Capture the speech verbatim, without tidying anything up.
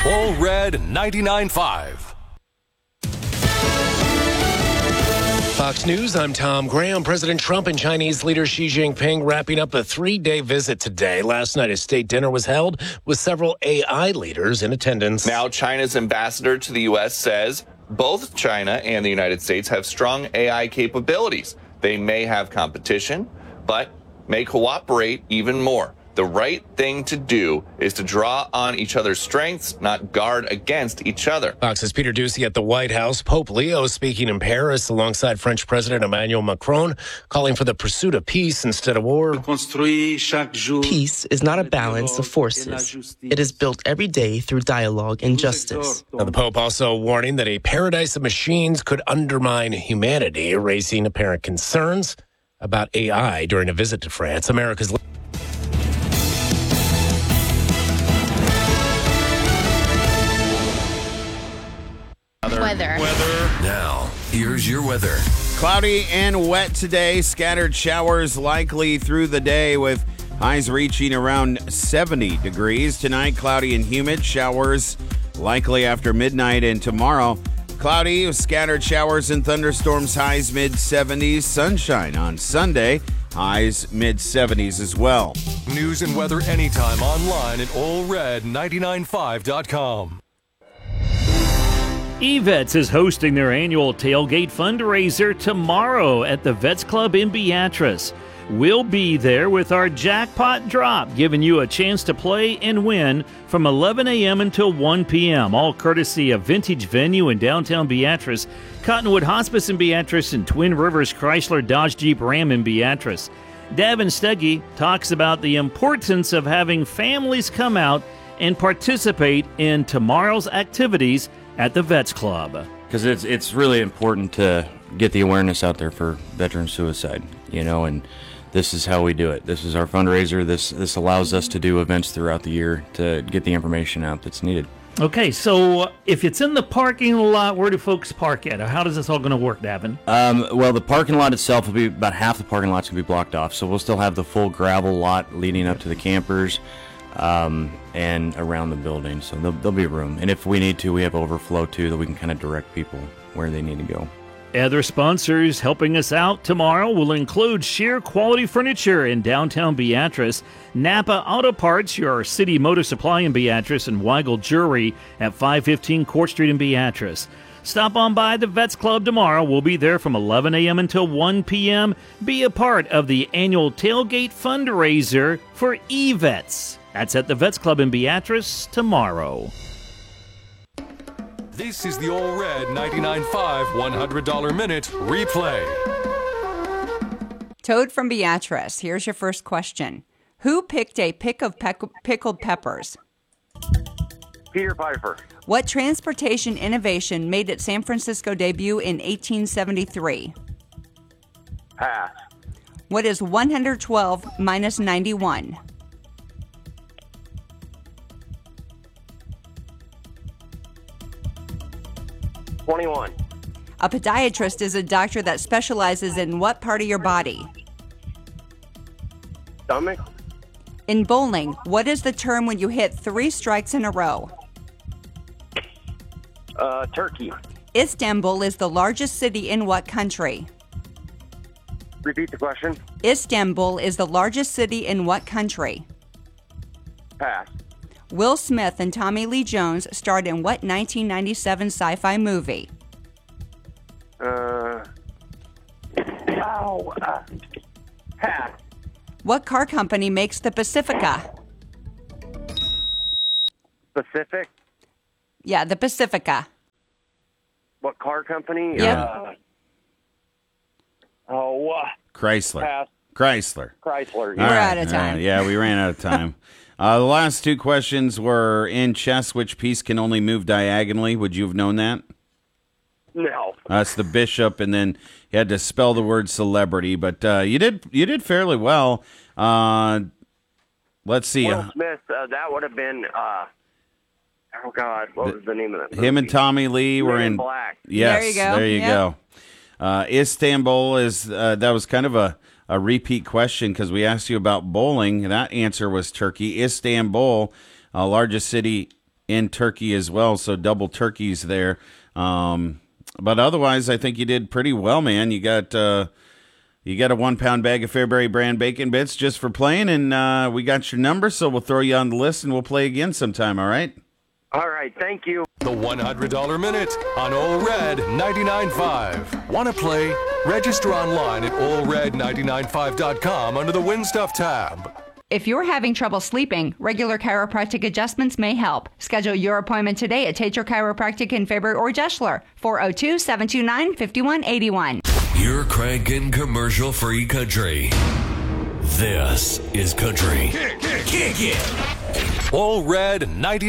All Red ninety-nine point five. Fox News, I'm Tom Graham. President Trump and Chinese leader Xi Jinping wrapping up a three-day visit today. Last night, a state dinner was held with several A I leaders in attendance. Now, China's ambassador to the U S says both China and the United States have strong A I capabilities. They may have competition, but may cooperate even more. The right thing to do is to draw on each other's strengths, not guard against each other. Fox's Peter Doocy at the White House. Pope Leo speaking in Paris alongside French President Emmanuel Macron, calling for the pursuit of peace instead of war. Peace is not a balance of forces. It is built every day through dialogue and justice. Now, the Pope also warning that a paradise of machines could undermine humanity, raising apparent concerns about A I during a visit to France. America's Weather. Weather. Now, here's your weather. Cloudy and wet today. Scattered showers likely through the day with highs reaching around seventy degrees. Tonight, cloudy and humid. Showers likely after midnight, and tomorrow, cloudy with scattered showers and thunderstorms. Highs mid seventies. Sunshine on Sunday. Highs mid seventies as well. News and weather anytime online at all red ninety-nine point five dot com. eVets is hosting their annual tailgate fundraiser tomorrow at the Vets Club in Beatrice. We'll be there with our jackpot drop, giving you a chance to play and win from eleven a.m. until one p.m., all courtesy of Vintage Venue in downtown Beatrice, Cottonwood Hospice in Beatrice, and Twin Rivers Chrysler Dodge Jeep Ram in Beatrice. Davin Steggy talks about the importance of having families come out and participate in tomorrow's activities at the Vets Club. Because it's it's really important to get the awareness out there for veteran suicide, you know, and this is how we do it. This is our fundraiser. This this allows us to do events throughout the year to get the information out that's needed. Okay, so if it's in the parking lot, where do folks park at? Or how is this all going to work, Davin? Um, well, the parking lot itself will be, about half the parking lot's going to be blocked off, so we'll still have the full gravel lot leading up to the campers. Um, and around the building, so there'll, there'll be room. And if we need to, we have overflow too, that we can kind of direct people where they need to go. Other sponsors helping us out tomorrow will include Sheer Quality Furniture in downtown Beatrice, Napa Auto Parts, your City Motor Supply in Beatrice, and Weigel Jewelry at five fifteen Court Street in Beatrice. Stop on by the Vets Club tomorrow. We'll be there from eleven a.m. until one p.m. Be a part of the annual tailgate fundraiser for eVets. That's at the Vets Club in Beatrice tomorrow. This is the All Red ninety-nine point five one hundred dollars Minute Replay. Toad from Beatrice, here's your first question. Who picked a pick of peck- pickled peppers? Peter Piper. What transportation innovation made its San Francisco debut in eighteen seventy-three? Pass. What is one hundred twelve minus ninety-one? twenty-one. A podiatrist is a doctor that specializes in what part of your body? Stomach. In bowling, what is the term when you hit three strikes in a row? Uh, Turkey. Istanbul is the largest city in what country? Repeat the question. Istanbul is the largest city in what country? Pass. Will Smith and Tommy Lee Jones starred in what nineteen ninety-seven sci-fi movie? Uh. Ow. Uh, pass. What car company makes the Pacifica? Pacific. Yeah, the Pacifica. What car company? Yep. Uh, oh. Uh, Chrysler. Pass. Chrysler. Chrysler. We're out of time. Uh, yeah, we ran out of time. uh, the last two questions were in chess, which piece can only move diagonally? Would you have known that? No. That's uh, the bishop, and then you had to spell the word celebrity, but uh, you did you did fairly well. Uh, let's see. Will Smith, uh, that would have been, uh, oh, God, what the, was the name of that movie? Him and Tommy Lee were Men in in Black. Yes, there you go. There you yep. go. Uh, Istanbul is, uh, that was kind of a, a repeat question because we asked you about bowling. That answer was Turkey. Istanbul, uh, largest city and turkey as well. So double turkeys there. Um, but otherwise, I think you did pretty well, man. You got uh, you got a one pound bag of Fairbury brand bacon bits just for playing, and uh, we got your number, so we'll throw you on the list and we'll play again sometime. All right. All right, thank you. The one hundred dollar Minute on Old Red ninety-nine point five. Want to play? Register online at old red ninety-nine point five dot com under the Win Stuff tab. If you're having trouble sleeping, regular chiropractic adjustments may help. Schedule your appointment today at Tatro Chiropractic in Fairbury or Jeschler, four oh two, seven two nine, five one eight one. You're cranking commercial-free country. This is country. Kick, kick, kick it. Old Red ninety-nine.